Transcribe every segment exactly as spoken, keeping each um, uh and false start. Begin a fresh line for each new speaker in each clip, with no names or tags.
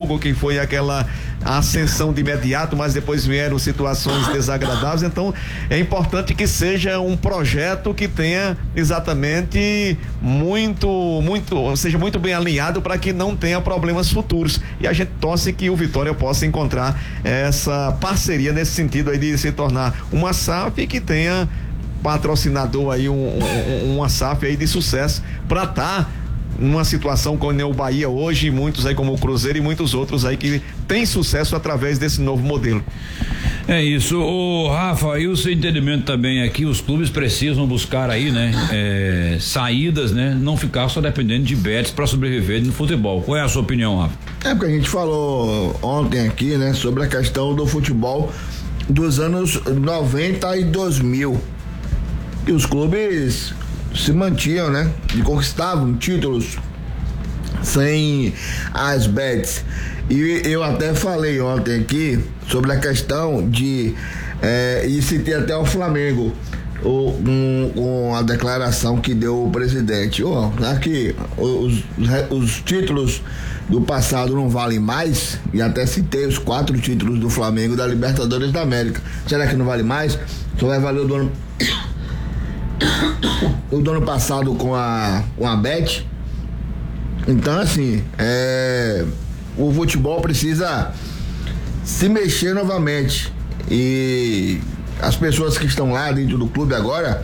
Náufrago, que foi aquela ascensão de imediato, mas depois vieram situações desagradáveis. Então é importante que seja um projeto que tenha exatamente muito, muito, seja muito bem alinhado para que não tenha problemas futuros, e a gente torce que o Vitória possa encontrar essa parceria nesse sentido aí de se tornar uma S A F que tenha patrocinador aí, um, um, uma S A F aí de sucesso para estar tá numa situação como o Bahia hoje, muitos aí como o Cruzeiro e muitos outros aí que tem sucesso através desse novo modelo.
É isso, o Rafa, e o seu entendimento também aqui, os clubes precisam buscar aí, né, é, saídas, né, não ficar só dependendo de bets para sobreviver no futebol. Qual é a sua opinião, Rafa?
É porque a gente falou ontem aqui, né, sobre a questão do futebol dos anos noventa e dois mil, que os clubes se mantinham, né, e conquistavam títulos sem as bets. E eu até falei ontem aqui sobre a questão de é, e citei até o Flamengo o, um, com a declaração que deu o presidente. Oh, aqui os, os títulos do passado não valem mais, e até citei os quatro títulos do Flamengo da Libertadores da América. Será que não vale mais? Só vai valer o do ano o do ano passado com a com a Bet. Então, assim, é, o futebol precisa se mexer novamente, e as pessoas que estão lá dentro do clube agora,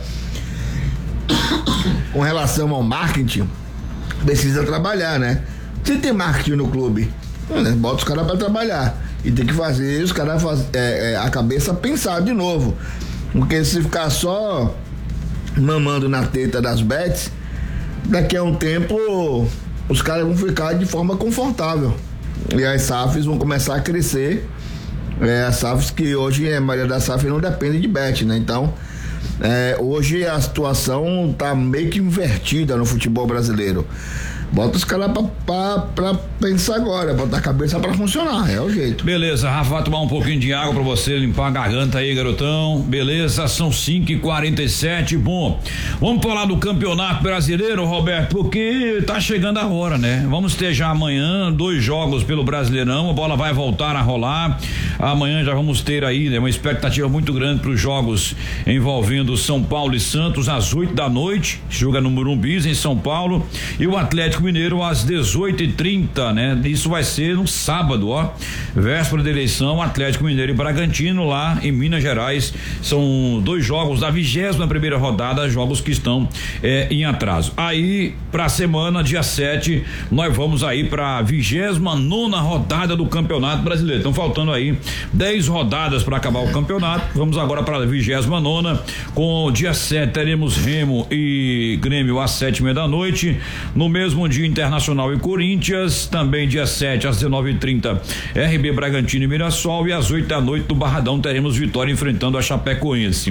com relação ao marketing, precisa trabalhar, né? Se tem marketing no clube, né, bota os caras para trabalhar, e tem que fazer os caras é, é, a cabeça pensar de novo, porque se ficar só mamando na teta das bets, daqui a um tempo os caras vão ficar de forma confortável, e as S A Fs vão começar a crescer. É, as S A Fs que hoje a maioria das S A Fs não depende de bet, né? Então é, hoje a situação tá meio que invertida no futebol brasileiro. Bota os caras pra, pra, pra pensar agora, botar a cabeça pra funcionar, é o jeito.
Beleza, Rafa, vai tomar um pouquinho de água pra você limpar a garganta aí, garotão. Beleza, são cinco e quarenta e sete. Bom, vamos falar do Campeonato Brasileiro, Roberto, porque tá chegando a hora, né? Vamos ter já amanhã dois jogos pelo Brasileirão, a bola vai voltar a rolar. Amanhã já vamos ter aí, né, uma expectativa muito grande para os jogos envolvendo São Paulo e Santos às oito da noite. Joga no Morumbi, em São Paulo, e o Atlético Mineiro às dezoito e trinta, né? Isso vai ser no sábado, ó, véspera da eleição. Atlético Mineiro e Bragantino lá em Minas Gerais. São dois jogos da vigésima primeira rodada, jogos que estão é, em atraso. Aí, pra semana, dia sete, nós vamos aí pra vigésima nona rodada do Campeonato Brasileiro. Estão faltando aí dez rodadas para acabar o campeonato. Vamos agora para a vigésima nona. Com o dia sete teremos Remo e Grêmio às sete e meia da noite. No mesmo dia, Internacional e Corinthians. Também dia sete às dezenove e trinta, R B Bragantino e Mirassol. E às oito da noite do Barradão teremos Vitória enfrentando a Chapecoense.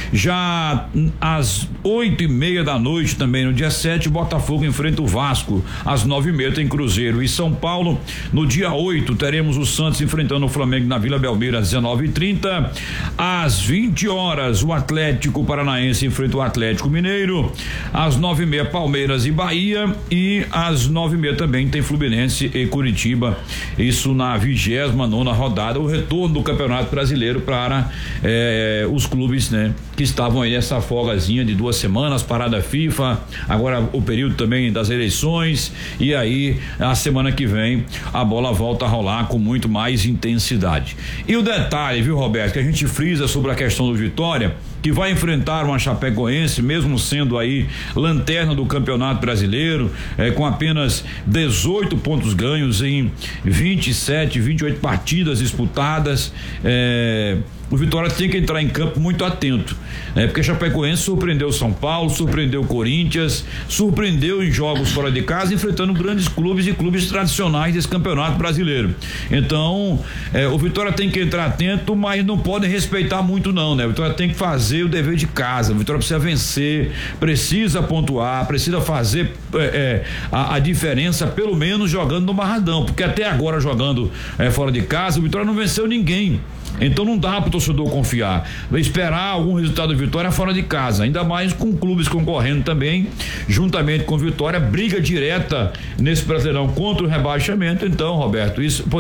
Já às oito e meia da noite, também no dia sete, Botafogo enfrenta o Vasco. Às nove e meia tem Cruzeiro e São Paulo. No dia oito teremos o Santos enfrentando o Flamengo na Vila Belmiro às dezenove e trinta. Às vinte horas, o Atlético Paranaense enfrenta o Atlético Mineiro. Às nove e meia, Palmeiras e Bahia. E às nove e meia também tem Fluminense e Curitiba. Isso na vigésima nona rodada, o retorno do Campeonato Brasileiro para eh, os clubes, né, que estavam aí nessa folgazinha de duas semanas, parada FIFA, agora o período também das eleições, e aí a semana que vem a bola volta a rolar com muito mais intensidade. E o detalhe, viu, Roberto, que a gente frisa sobre a questão do Vitória, que vai enfrentar uma Chapecoense, mesmo sendo aí lanterna do Campeonato Brasileiro, eh, com apenas dezoito pontos ganhos em vinte e sete, vinte e oito partidas disputadas. eh, O Vitória tem que entrar em campo muito atento, né? Porque a Chapecoense surpreendeu o São Paulo, surpreendeu o Corinthians, surpreendeu em jogos fora de casa, enfrentando grandes clubes e clubes tradicionais desse Campeonato Brasileiro. Então, eh, o Vitória tem que entrar atento, mas não pode respeitar muito não, né? O Vitória tem que fazer o dever de casa. O Vitória precisa vencer, precisa pontuar, precisa fazer eh, eh, a, a diferença, pelo menos jogando no Barradão, porque até agora jogando eh, fora de casa, o Vitória não venceu ninguém. Então não dá para o torcedor confiar, esperar algum resultado do Vitória fora de casa, ainda mais com clubes concorrendo também, juntamente com Vitória, briga direta nesse Brasileirão contra o rebaixamento. Então, Roberto, isso